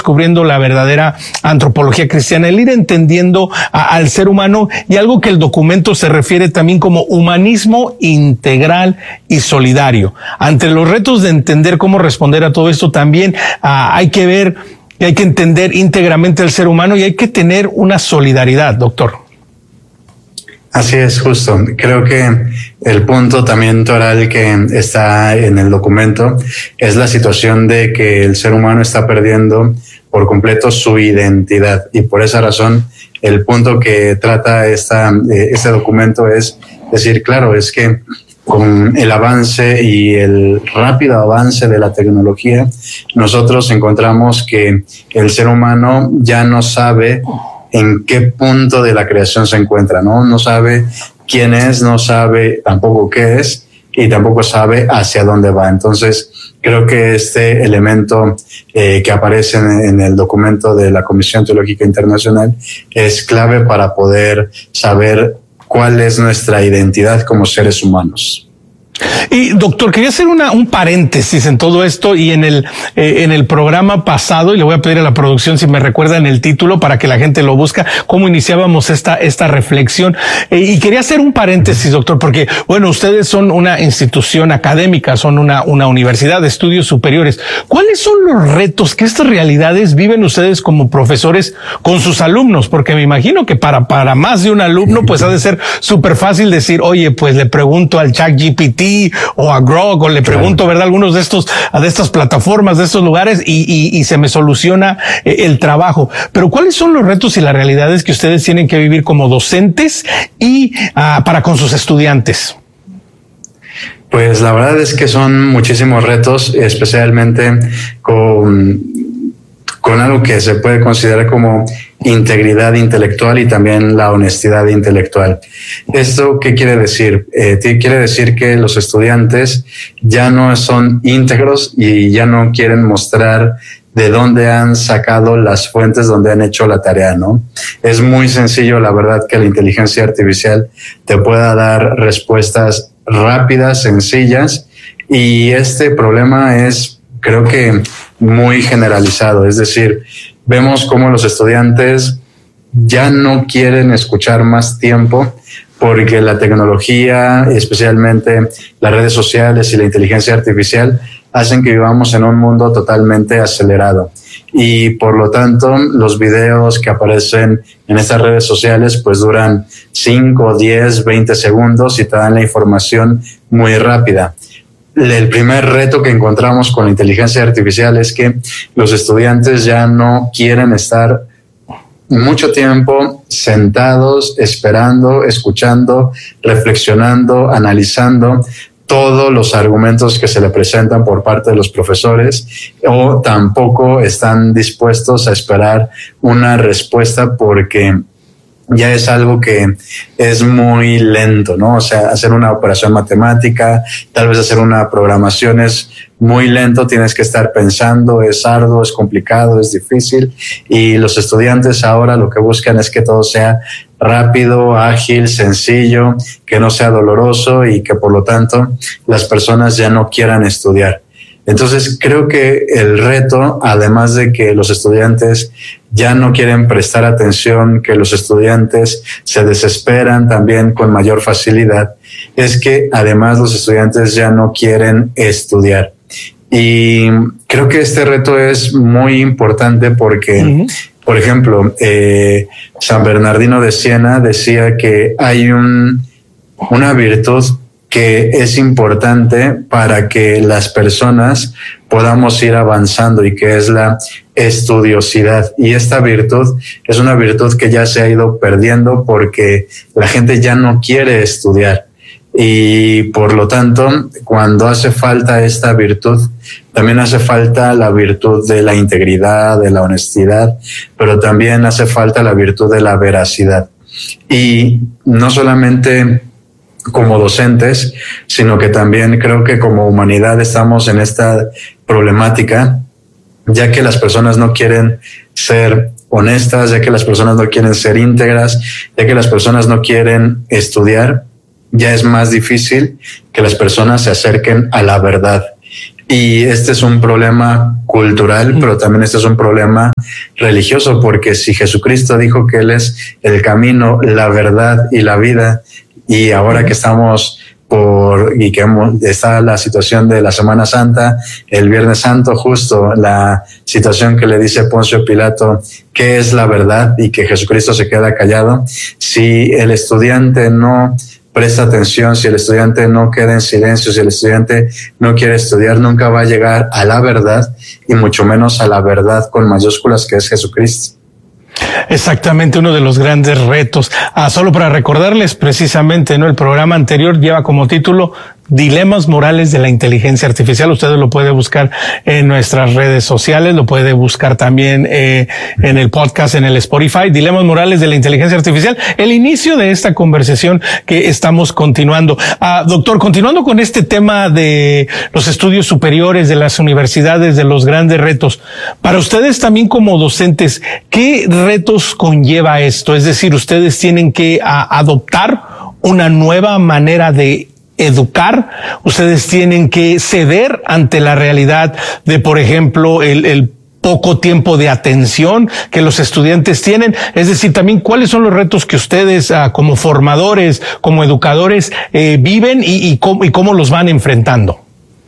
descubriendo la verdadera antropología cristiana, el ir entendiendo al ser humano y algo que el documento se refiere también como humanismo integral y solidario. Ante los retos de entender cómo responder a todo esto, también hay que ver y hay que entender íntegramente al ser humano y hay que tener una solidaridad, doctor. Así es, justo. Creo que el punto también toral que está en el documento es la situación de que el ser humano está perdiendo por completo su identidad, y por esa razón el punto que trata este documento es decir, claro, es que con el avance y el rápido avance de la tecnología, nosotros encontramos que el ser humano ya no sabe en qué punto de la creación se encuentra, ¿no? No sabe quién es, no sabe tampoco qué es y tampoco sabe hacia dónde va. Entonces, creo que este elemento que aparece en el documento de la Comisión Teológica Internacional es clave para poder saber cuál es nuestra identidad como seres humanos. Y doctor, quería hacer un paréntesis en todo esto y en el programa pasado, y le voy a pedir a la producción si me recuerdan el título para que la gente lo busca, cómo iniciábamos esta reflexión. Y quería hacer un paréntesis, doctor, porque bueno, ustedes son una institución académica, son una universidad de estudios superiores. ¿Cuáles son los retos que estas realidades viven ustedes como profesores con sus alumnos? Porque me imagino que para más de un alumno, pues ha de ser súper fácil decir, oye, pues le pregunto al ChatGPT o a Grok, o le pregunto, ¿verdad?, algunos de estas plataformas, de estos lugares, y se me soluciona el trabajo. Pero ¿cuáles son los retos y las realidades que ustedes tienen que vivir como docentes y para con sus estudiantes? Pues la verdad es que son muchísimos retos, especialmente con algo que se puede considerar como integridad intelectual y también la honestidad intelectual. ¿Esto qué quiere decir? Quiere decir que los estudiantes ya no son íntegros y ya no quieren mostrar de dónde han sacado las fuentes donde han hecho la tarea, ¿no? Es muy sencillo, la verdad, que la inteligencia artificial te pueda dar respuestas rápidas, sencillas, y este problema es, creo que, muy generalizado. Es decir, vemos cómo los estudiantes ya no quieren escuchar más tiempo porque la tecnología, especialmente las redes sociales y la inteligencia artificial, hacen que vivamos en un mundo totalmente acelerado. Y por lo tanto, los videos que aparecen en estas redes sociales pues duran 5, 10, 20 segundos y te dan la información muy rápida. El primer reto que encontramos con la inteligencia artificial es que los estudiantes ya no quieren estar mucho tiempo sentados, esperando, escuchando, reflexionando, analizando todos los argumentos que se le presentan por parte de los profesores, o tampoco están dispuestos a esperar una respuesta porque ya es algo que es muy lento, ¿no? O sea, hacer una operación matemática, tal vez hacer una programación es muy lento, tienes que estar pensando, es arduo, es complicado, es difícil, y los estudiantes ahora lo que buscan es que todo sea rápido, ágil, sencillo, que no sea doloroso y que por lo tanto las personas ya no quieran estudiar. Entonces creo que el reto, además de que los estudiantes ya no quieren prestar atención, que los estudiantes se desesperan también con mayor facilidad, es que además los estudiantes ya no quieren estudiar. Y creo que este reto es muy importante porque, por ejemplo, San Bernardino de Siena decía que hay una virtud que es importante para que las personas podamos ir avanzando y que es la estudiosidad. Y esta virtud es una virtud que ya se ha ido perdiendo porque la gente ya no quiere estudiar. Y por lo tanto, cuando hace falta esta virtud, también hace falta la virtud de la integridad, de la honestidad, pero también hace falta la virtud de la veracidad. Y no solamente como docentes, sino que también creo que como humanidad estamos en esta problemática, ya que las personas no quieren ser honestas, ya que las personas no quieren ser íntegras, ya que las personas no quieren estudiar, ya es más difícil que las personas se acerquen a la verdad. Y este es un problema cultural, pero también este es un problema religioso, porque si Jesucristo dijo que Él es el camino, la verdad y la vida, y ahora que estamos está la situación de la Semana Santa, el Viernes Santo, justo la situación que le dice Poncio Pilato, ¿qué es la verdad? Y que Jesucristo se queda callado. Si el estudiante no presta atención, si el estudiante no queda en silencio, si el estudiante no quiere estudiar, nunca va a llegar a la verdad, y mucho menos a la verdad con mayúsculas, que es Jesucristo. Exactamente, uno de los grandes retos. Solo para recordarles precisamente, ¿no? El programa anterior lleva como título Dilemas morales de la inteligencia artificial. Ustedes lo puede buscar en nuestras redes sociales, lo puede buscar también en el podcast, en el Spotify. Dilemas morales de la inteligencia artificial. El inicio de esta conversación que estamos continuando. Doctor, continuando con este tema de los estudios superiores, de las universidades, de los grandes retos. Para ustedes también como docentes, ¿qué retos conlleva esto? Es decir, ustedes tienen que adoptar una nueva manera de educar, ustedes tienen que ceder ante la realidad de, por ejemplo, el poco tiempo de atención que los estudiantes tienen. Es decir, también cuáles son los retos que ustedes como formadores, como educadores viven y cómo los van enfrentando.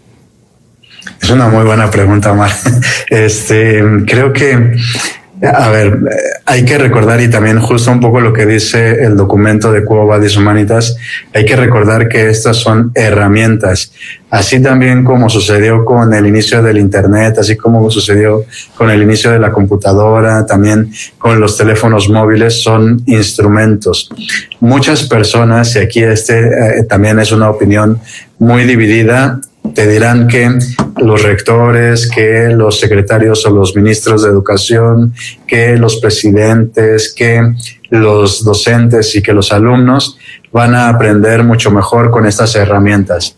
Es una muy buena pregunta, Omar. Creo que hay que recordar, y también justo un poco lo que dice el documento de Quo Vadis Humanitas, hay que recordar que estas son herramientas. Así también como sucedió con el inicio del Internet, así como sucedió con el inicio de la computadora, también con los teléfonos móviles, son instrumentos. Muchas personas, y aquí también es una opinión muy dividida, te dirán que los rectores, que los secretarios o los ministros de educación, que los presidentes, que los docentes y que los alumnos van a aprender mucho mejor con estas herramientas.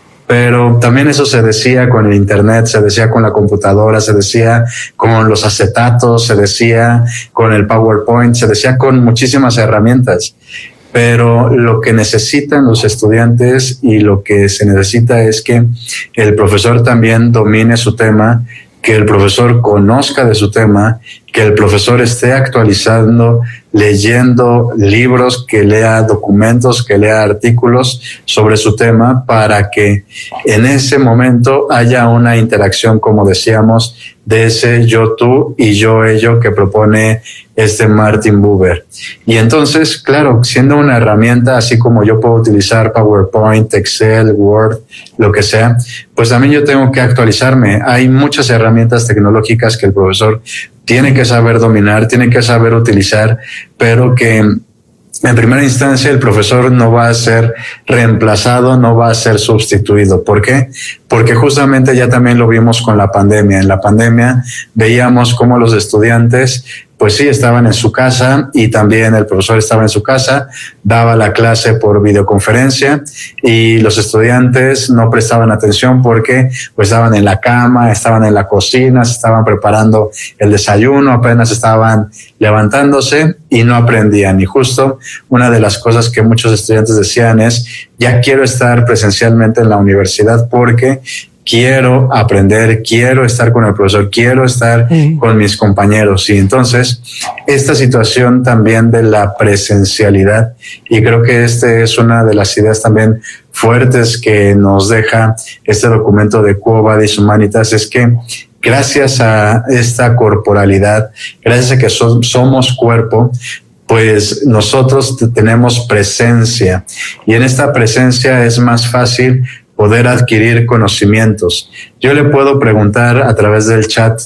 Pero también eso se decía con el Internet, se decía con la computadora, se decía con los acetatos, se decía con el PowerPoint, se decía con muchísimas herramientas. Pero lo que necesitan los estudiantes y lo que se necesita es que el profesor también domine su tema, que el profesor conozca de su tema, que el profesor esté actualizando, leyendo libros, que lea documentos, que lea artículos sobre su tema, para que en ese momento haya una interacción, como decíamos, de ese yo-tú y yo-ello que propone Martin Buber. Y entonces, claro, siendo una herramienta, así como yo puedo utilizar PowerPoint, Excel, Word, lo que sea, pues también yo tengo que actualizarme. Hay muchas herramientas tecnológicas que el profesor tiene que saber dominar, tiene que saber utilizar, pero que en primera instancia el profesor no va a ser reemplazado, no va a ser sustituido. ¿Por qué? Porque justamente ya también lo vimos con la pandemia. En la pandemia veíamos cómo los estudiantes, pues sí, estaban en su casa, y también el profesor estaba en su casa, daba la clase por videoconferencia, y los estudiantes no prestaban atención porque pues estaban en la cama, estaban en la cocina, se estaban preparando el desayuno, apenas estaban levantándose y no aprendían. Y justo una de las cosas que muchos estudiantes decían es: ya quiero estar presencialmente en la universidad porque quiero aprender, quiero estar con el profesor, quiero estar con mis compañeros. Y entonces esta situación también de la presencialidad, y creo que es una de las ideas también fuertes que nos deja este documento de Quo Vadis Humanitas, es que gracias a esta corporalidad, gracias a que somos cuerpo, pues nosotros tenemos presencia, y en esta presencia es más fácil poder adquirir conocimientos. Yo le puedo preguntar a través del chat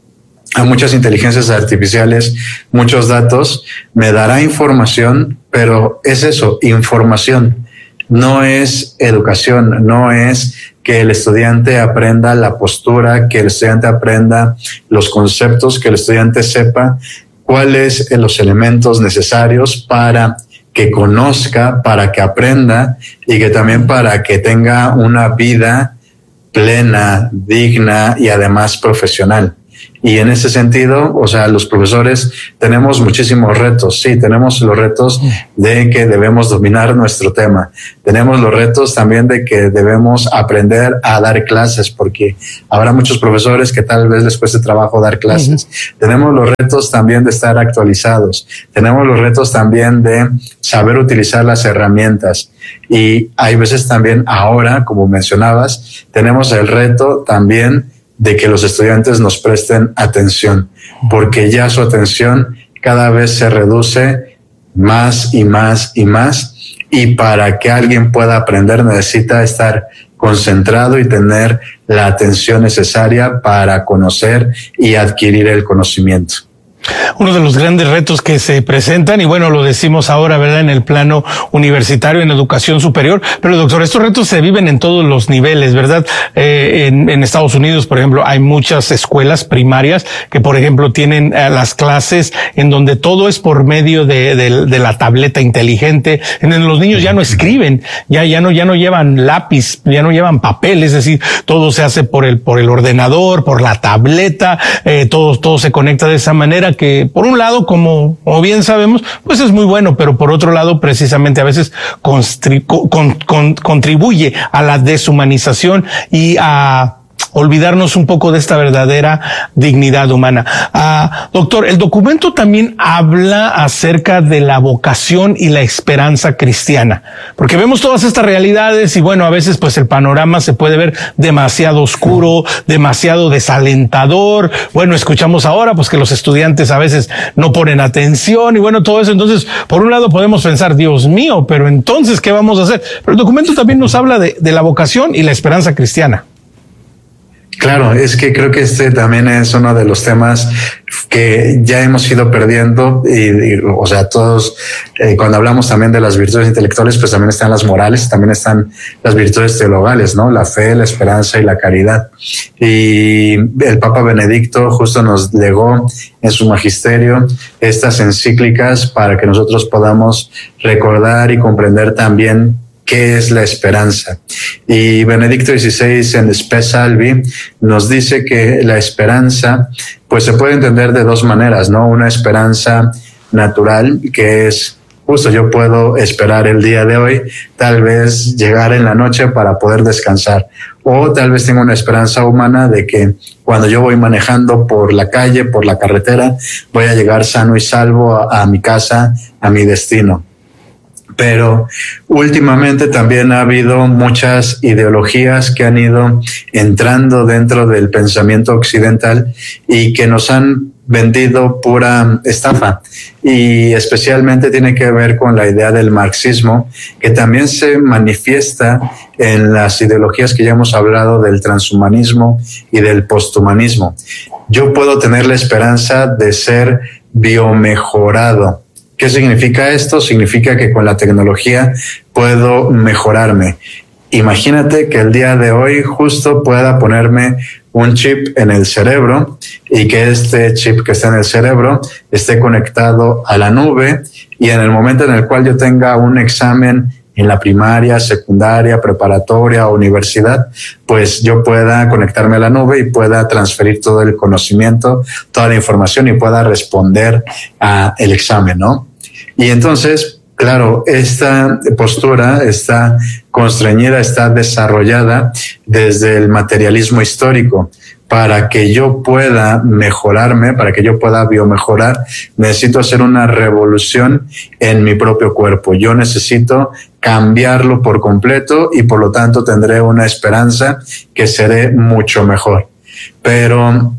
a muchas inteligencias artificiales muchos datos, me dará información, pero es eso, información. No es educación, no es que el estudiante aprenda la postura, que el estudiante aprenda los conceptos, que el estudiante sepa cuáles son los elementos necesarios para que conozca, para que aprenda, y que también para que tenga una vida plena, digna y además profesional. Y en ese sentido, o sea, los profesores tenemos muchísimos retos. Sí, tenemos los retos de que debemos dominar nuestro tema. Tenemos los retos también de que debemos aprender a dar clases, porque habrá muchos profesores que tal vez les cueste trabajo dar clases. Tenemos los retos también de estar actualizados. Tenemos los retos también de saber utilizar las herramientas. Y hay veces también ahora, como mencionabas, tenemos el reto también de que los estudiantes nos presten atención, porque ya su atención cada vez se reduce más y más y más, y para que alguien pueda aprender necesita estar concentrado y tener la atención necesaria para conocer y adquirir el conocimiento. Uno de los grandes retos que se presentan, y bueno, lo decimos ahora, ¿verdad?, en el plano universitario, en educación superior, pero doctor, estos retos se viven en todos los niveles, ¿verdad? En Estados Unidos, por ejemplo, hay muchas escuelas primarias que, por ejemplo, tienen las clases en donde todo es por medio de la tableta inteligente, en donde los niños ya no escriben, ya no llevan lápiz, ya no llevan papel, es decir, todo se hace por el ordenador, por la tableta, todo se conecta de esa manera, que por un lado, como bien sabemos, pues es muy bueno, pero por otro lado, precisamente a veces contribuye a la deshumanización y a olvidarnos un poco de esta verdadera dignidad humana. Doctor, el documento también habla acerca de la vocación y la esperanza cristiana, porque vemos todas estas realidades y bueno, a veces pues el panorama se puede ver demasiado oscuro, demasiado desalentador. Bueno, escuchamos ahora pues que los estudiantes a veces no ponen atención y bueno, todo eso. Entonces, por un lado podemos pensar, Dios mío, pero entonces, ¿qué vamos a hacer? Pero el documento también nos habla de la vocación y la esperanza cristiana. Claro, es que creo que este también es uno de los temas que ya hemos ido perdiendo y o sea, todos, cuando hablamos también de las virtudes intelectuales, pues también están las morales, también están las virtudes teologales, ¿no? La fe, la esperanza y la caridad. Y el Papa Benedicto justo nos legó en su magisterio estas encíclicas para que nosotros podamos recordar y comprender también ¿qué es la esperanza? Y Benedicto XVI en Spe Salvi nos dice que la esperanza pues se puede entender de dos maneras, ¿no? Una esperanza natural, que es justo yo puedo esperar el día de hoy, tal vez llegar en la noche para poder descansar. O tal vez tengo una esperanza humana de que cuando yo voy manejando por la calle, por la carretera, voy a llegar sano y salvo a mi casa, a mi destino. Pero últimamente también ha habido muchas ideologías que han ido entrando dentro del pensamiento occidental y que nos han vendido pura estafa, y especialmente tiene que ver con la idea del marxismo, que también se manifiesta en las ideologías que ya hemos hablado del transhumanismo y del posthumanismo. Yo puedo tener la esperanza de ser biomejorado. ¿Qué significa esto? Significa que con la tecnología puedo mejorarme. Imagínate que el día de hoy justo pueda ponerme un chip en el cerebro y que este chip que está en el cerebro esté conectado a la nube, y en el momento en el cual yo tenga un examen en la primaria, secundaria, preparatoria o universidad, pues yo pueda conectarme a la nube y pueda transferir todo el conocimiento, toda la información y pueda responder al examen, ¿no? Y entonces, claro, esta postura está constreñida, está desarrollada desde el materialismo histórico. Para que yo pueda mejorarme, para que yo pueda biomejorar, necesito hacer una revolución en mi propio cuerpo. Yo necesito cambiarlo por completo y por lo tanto tendré una esperanza que seré mucho mejor. Pero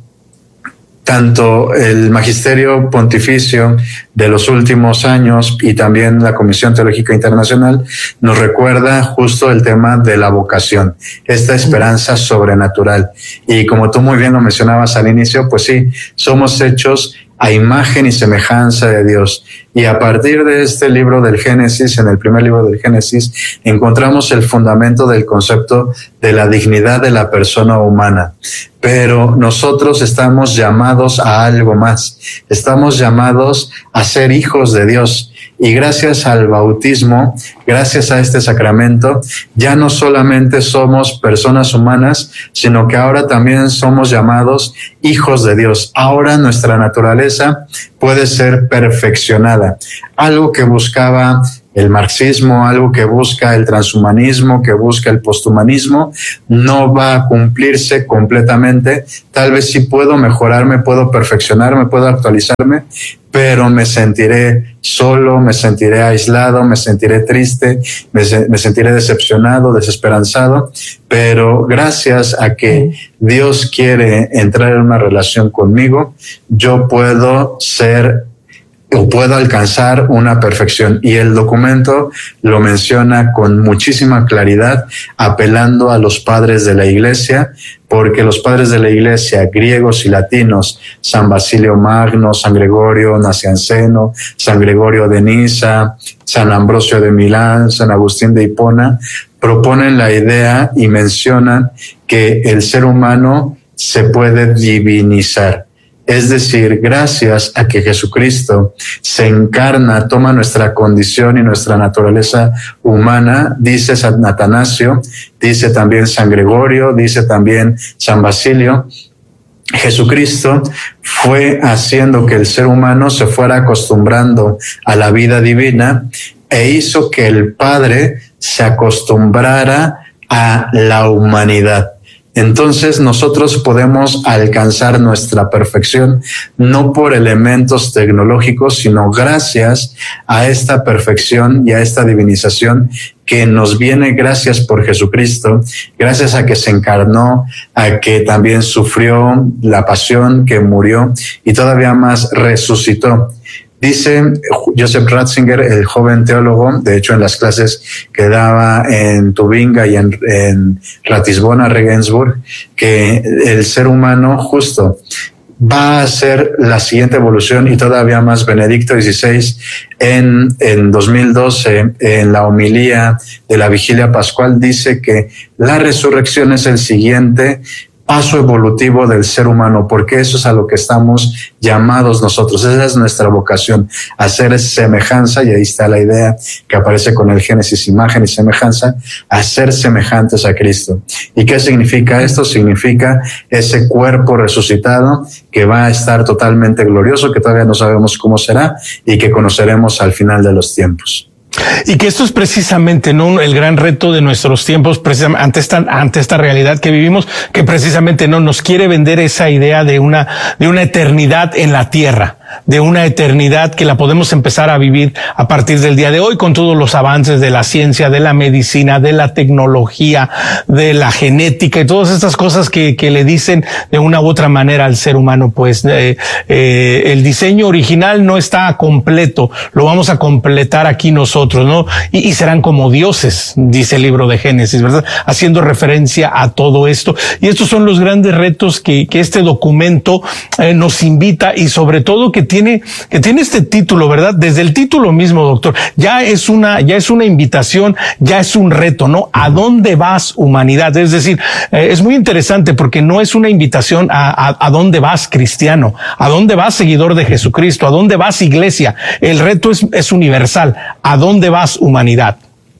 tanto el Magisterio Pontificio de los últimos años y también la Comisión Teológica Internacional nos recuerda justo el tema de la vocación, esta esperanza sobrenatural. Y como tú muy bien lo mencionabas al inicio, pues sí, somos hechos a imagen y semejanza de Dios. Y a partir de este libro del Génesis, en el primer libro del Génesis, encontramos el fundamento del concepto de la dignidad de la persona humana. Pero nosotros estamos llamados a algo más. Estamos llamados a ser hijos de Dios. Y gracias al bautismo, gracias a este sacramento, ya no solamente somos personas humanas, sino que ahora también somos llamados hijos de Dios. Ahora nuestra naturaleza puede ser perfeccionada. Algo que buscaba el marxismo, algo que busca el transhumanismo, que busca el posthumanismo, no va a cumplirse completamente. Tal vez sí puedo mejorarme, puedo perfeccionarme, puedo actualizarme, pero me sentiré solo, me sentiré aislado, me sentiré triste, me sentiré decepcionado, desesperanzado. Pero gracias a que Dios quiere entrar en una relación conmigo, yo puedo ser o puedo alcanzar una perfección. Y el documento lo menciona con muchísima claridad, apelando a los padres de la Iglesia, porque los padres de la Iglesia, griegos y latinos, San Basilio Magno, San Gregorio Nacianceno, San Gregorio de Niza, San Ambrosio de Milán, San Agustín de Hipona, proponen la idea y mencionan que el ser humano se puede divinizar. Es decir, gracias a que Jesucristo se encarna, toma nuestra condición y nuestra naturaleza humana, dice San Atanasio, dice también San Gregorio, dice también San Basilio, Jesucristo fue haciendo que el ser humano se fuera acostumbrando a la vida divina e hizo que el Padre se acostumbrara a la humanidad. Entonces nosotros podemos alcanzar nuestra perfección no por elementos tecnológicos, sino gracias a esta perfección y a esta divinización que nos viene gracias por Jesucristo, gracias a que se encarnó, a que también sufrió la pasión, que murió y todavía más resucitó. Dice Joseph Ratzinger, el joven teólogo, de hecho en las clases que daba en Tubinga y en Ratisbona, Regensburg, que el ser humano justo va a ser la siguiente evolución y todavía más. Benedicto XVI en 2012, en la homilía de la Vigilia Pascual, dice que la resurrección es el siguiente paso evolutivo del ser humano, porque eso es a lo que estamos llamados nosotros. Esa es nuestra vocación, hacer semejanza, y ahí está la idea que aparece con el Génesis, imagen y semejanza, hacer semejantes a Cristo. ¿Y qué significa esto? Significa ese cuerpo resucitado que va a estar totalmente glorioso, que todavía no sabemos cómo será y que conoceremos al final de los tiempos. Y que esto es precisamente no el gran reto de nuestros tiempos, precisamente ante esta realidad que vivimos, que precisamente no nos quiere vender esa idea de una eternidad en la tierra, de una eternidad que la podemos empezar a vivir a partir del día de hoy con todos los avances de la ciencia, de la medicina, de la tecnología, de la genética y todas estas cosas que le dicen de una u otra manera al ser humano, pues el diseño original no está completo, lo vamos a completar aquí nosotros, ¿no? Y serán como dioses, dice el libro de Génesis, ¿verdad? Haciendo referencia a todo esto. Y estos son los grandes retos que este documento nos invita, y sobre todo que tiene este título, ¿verdad? Desde el título mismo, doctor, ya es una invitación, ya es un reto, ¿no? ¿A dónde vas, humanidad? Es decir, es muy interesante porque no es una invitación a dónde vas, cristiano, a dónde vas, seguidor de Jesucristo, a dónde vas, iglesia. El reto es universal. ¿A dónde vas, humanidad?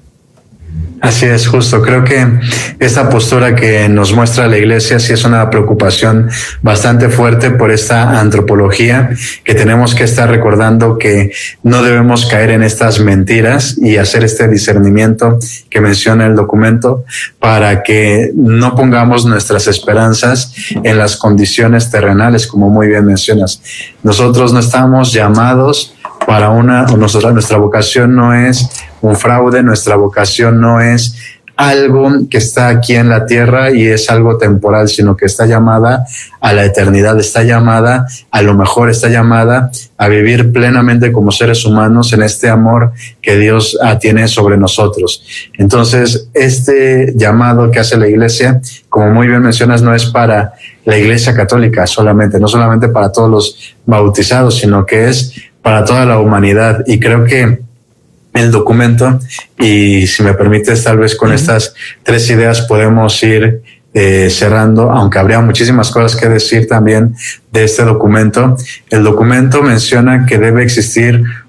Así es, justo. Creo que esta postura que nos muestra la Iglesia sí es una preocupación bastante fuerte por esta antropología, que tenemos que estar recordando que no debemos caer en estas mentiras y hacer este discernimiento que menciona el documento para que no pongamos nuestras esperanzas en las condiciones terrenales, como muy bien mencionas. Nosotros no estamos llamados para nuestra vocación no es un fraude, nuestra vocación no es algo que está aquí en la tierra y es algo temporal, sino que está llamada a la eternidad, está llamada a lo mejor, está llamada a vivir plenamente como seres humanos en este amor que Dios tiene sobre nosotros. Entonces, este llamado que hace la Iglesia, como muy bien mencionas, no es para la Iglesia católica solamente, no solamente para todos los bautizados, sino que es para toda la humanidad. Y creo que el documento, y si me permites, tal vez con estas tres ideas podemos ir cerrando, aunque habría muchísimas cosas que decir también de este documento. El documento menciona que debe existir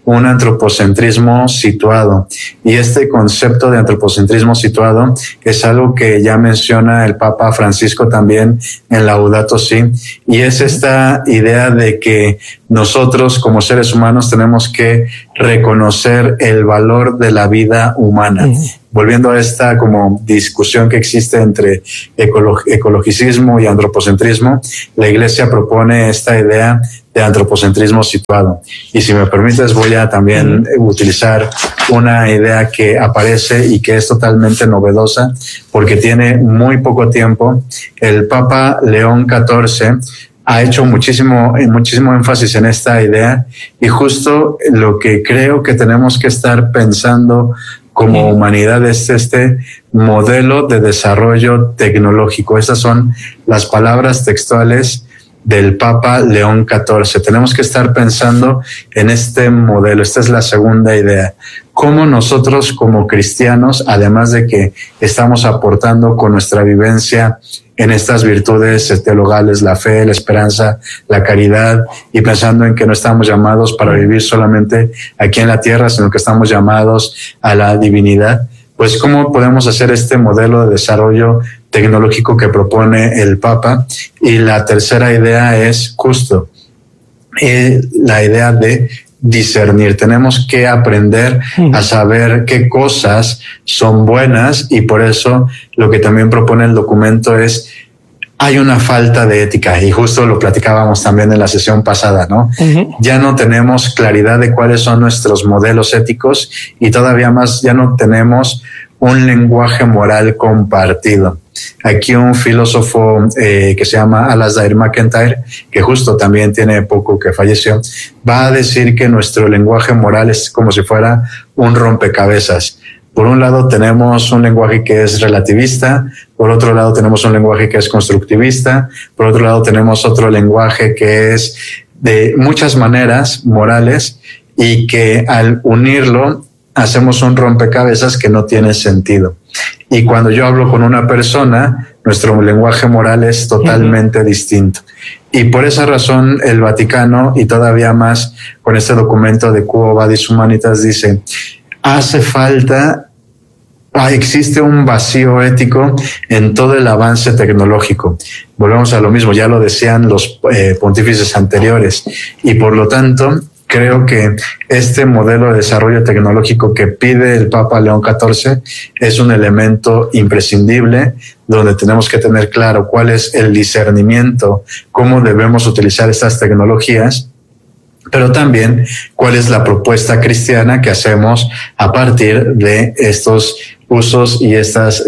un antropocentrismo situado. Y este concepto de antropocentrismo situado es algo que ya menciona el Papa Francisco también en Laudato Si, y es esta idea de que nosotros como seres humanos tenemos que reconocer el valor de la vida humana. Volviendo a esta como discusión que existe entre ecologicismo y antropocentrismo, la Iglesia propone esta idea de antropocentrismo situado. Y si me permites, voy a también utilizar una idea que aparece y que es totalmente novedosa porque tiene muy poco tiempo. El Papa León XIV ha hecho muchísimo énfasis en esta idea, y justo lo que creo que tenemos que estar pensando como humanidad es este modelo de desarrollo tecnológico. Estas son las palabras textuales del Papa León XIV. Tenemos que estar pensando en este modelo. Esta es la segunda idea. Cómo nosotros como cristianos, además de que estamos aportando con nuestra vivencia en estas virtudes teologales, la fe, la esperanza, la caridad, y pensando en que no estamos llamados para vivir solamente aquí en la tierra, sino que estamos llamados a la divinidad, pues cómo podemos hacer este modelo de desarrollo tecnológico que propone el Papa. Y la tercera idea es justo la idea de discernir. Tenemos que aprender a saber qué cosas son buenas, y por eso lo que también propone el documento es: hay una falta de ética, y justo lo platicábamos también en la sesión pasada, ¿no? Ya no tenemos claridad de cuáles son nuestros modelos éticos, y todavía más ya no tenemos un lenguaje moral compartido. Aquí un filósofo que se llama Alasdair MacIntyre, que justo también tiene poco que falleció, va a decir que nuestro lenguaje moral es como si fuera un rompecabezas. Por un lado tenemos un lenguaje que es relativista, por otro lado tenemos un lenguaje que es constructivista, por otro lado tenemos otro lenguaje que es de muchas maneras morales, y que al unirlo hacemos un rompecabezas que no tiene sentido. Y cuando yo hablo con una persona, nuestro lenguaje moral es totalmente distinto. Y por esa razón el Vaticano, y todavía más con este documento de Quo Vadis Humanitas, dice: hace falta, existe un vacío ético en todo el avance tecnológico. Volvemos a lo mismo, ya lo decían los pontífices anteriores, y por lo tanto creo que este modelo de desarrollo tecnológico que pide el Papa León XIV es un elemento imprescindible, donde tenemos que tener claro cuál es el discernimiento, cómo debemos utilizar estas tecnologías, pero también cuál es la propuesta cristiana que hacemos a partir de estos usos y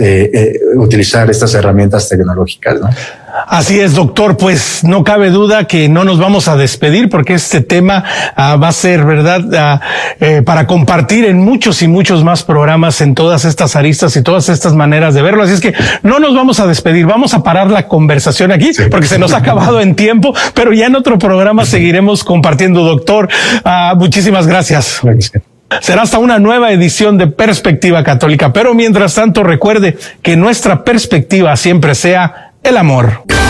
utilizar estas herramientas tecnológicas, ¿no? Así es, doctor, pues no cabe duda que no nos vamos a despedir, porque este tema va a ser, ¿verdad?, para compartir en muchos y muchos más programas, en todas estas aristas y todas estas maneras de verlo. Así es que no nos vamos a despedir, vamos a parar la conversación aquí, porque se nos ha acabado en tiempo, pero ya en otro programa seguiremos compartiendo, doctor. Muchísimas gracias. Será hasta una nueva edición de Perspectiva Católica, pero mientras tanto recuerde que nuestra perspectiva siempre sea el amor.